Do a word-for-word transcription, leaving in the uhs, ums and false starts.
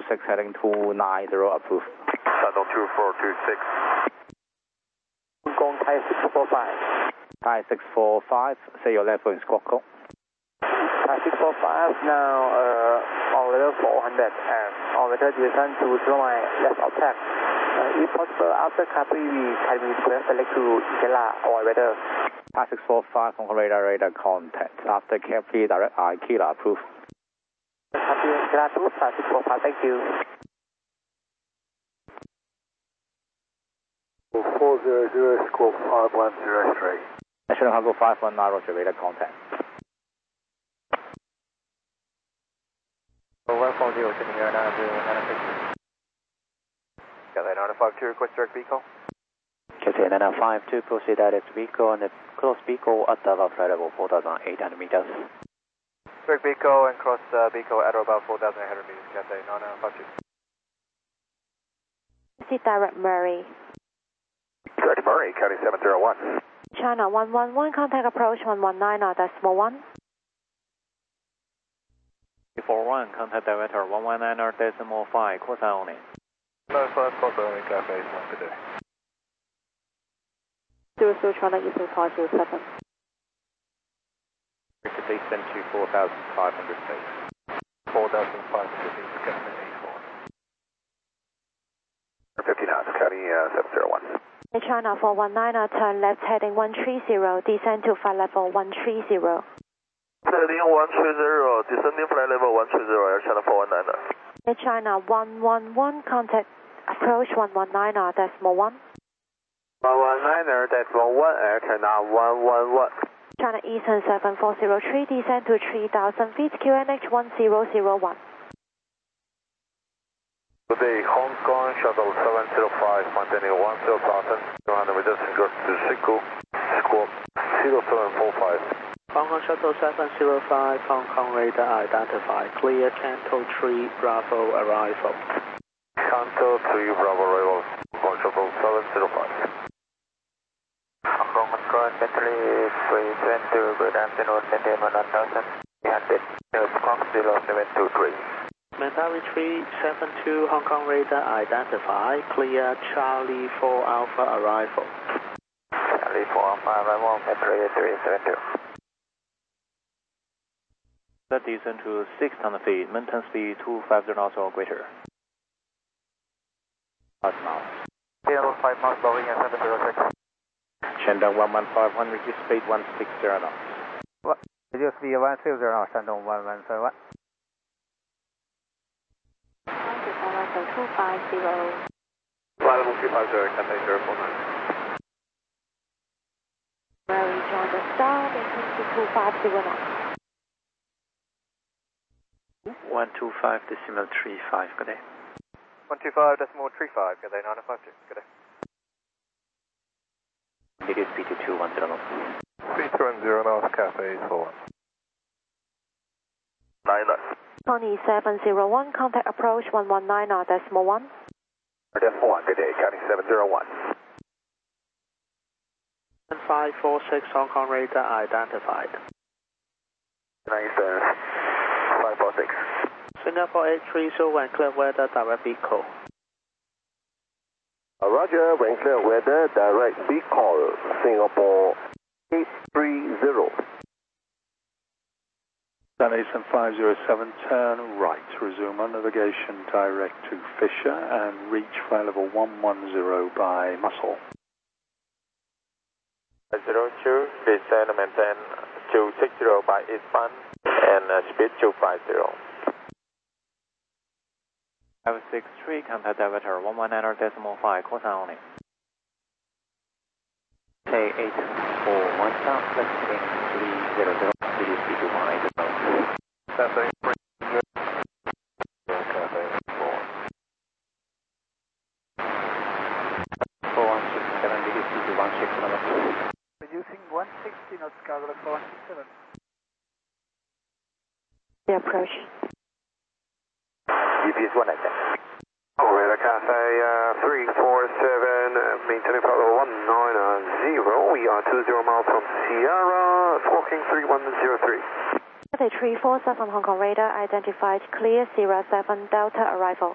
six heading two nine zero approved. Shandong two four two six. Hong Kong Thai six four five. Thai six four five, say your level in squawk code. Thai six four five now uh, on level four hundred and on level descent to zero nine left of tax. Uh, if possible, after copy, we can we request select to Kela or weather. Thai six four five, Hong Kong radar radar contact. After carefully direct I Kilo approved. Copy, Kela two, Thai six four five, thank you. four zero zero, squawk five one zero three. National Cargo five one nine, Roger, radar contact. one four zero, sending air nine zero nine six. Cathay nine five two, request direct vehicle. Cathay nine five two, proceed direct vehicle and cross vehicle at above flight level four thousand eight hundred meters. Direct vehicle and cross uh, vehicle at or about four thousand eight hundred meters, Cathay nine five two. Proceed direct Murray. Direct Murray, County seven zero one. China one one one, contact approach one one nine, uh, decimal one. four one, contact director one one nine, decimal five, course only. nine five, course only, Cathay one today. Zero zero China Eastern five zero seven. Descend to four thousand five hundred feet. four thousand five hundred meters, Cathay eight four. fifty knots, County uh, seven zero one. China four one nine, uh, turn left heading one three zero, descend to flight level one three zero. Heading one three zero, descending flight level one three zero, Air China four one nine. Air China one one one, contact approach one one nine, uh, decimal one. one one nine, decimal one, Air China one one one. China Eastern seven four zero three, descend to three thousand feet, Q N H one zero zero one. Today, Hong Kong Shuttle seven zero five, maintaining one zero thousand, two hundred meters, go to Siku, squawk zero seven four five. Hong Kong Shuttle seven zero five, Hong Kong radar identified, clear Canto three Bravo arrival. Canto three Bravo arrival, Hong Kong Shuttle seven zero five. Hong Kong Control, Century three seven two, good afternoon, maintain one thousand three hundred, squawk zero seven two three. Mandalay three seven two, Hong Kong radar identified, clear Charlie four Alpha arrival. Charlie four Alpha arrival, Mandalay three seven two. The descent to six hundred feet, maintain speed two fifty knots or greater. five miles. zero five miles, Boeing seven zero six. Shandong one one five one, reduce speed one six zero knots. What? Reduce speed one six zero knots, Shandong one one five one. two five zero. Flight level two five zero, Cathay zero four nine. Murray, join the star, maintain to two five zero knots. one two five decimal three five, good day. one two five decimal three five, Cathay nine five two, good day. Reduce speed to two one zero knots. Speed two one zero knots, Cathay eight four one. nine knots. Tony seven zero one, contact approach one one nine, uh, decimal one. Decimal one, good day, County seven zero one. five four six, Hong Kong radar identified. Nice, uh, five four six. Singapore eight three zero, when clear weather, direct vehicle. Uh, Roger, when clear weather, direct vehicle, Singapore eight three zero. Eastern five zero seven, turn right, resume on navigation direct to Fisher and reach flight level one one zero by Muscle. zero two, descend and maintain two six zero by eastbound and uh, speed two five zero. five six three, contact director one one nine decimal five, course only. Say eight four one south, left heading three zero zero, reduce speed to one eight zero. Cathay three zero, Cathay four. four one six seven, reduce speed to one six seven. Reducing one sixty knots, cargo for one six seven. The approach. G P S one nine ten. Radar Cathay uh, three four seven, uh, maintaining flight level one nine zero. We are two zero miles from Sierra, squawking three one zero three. Cathay three four seven, Hong Kong radar identified, clear Sierra seven Delta arrival.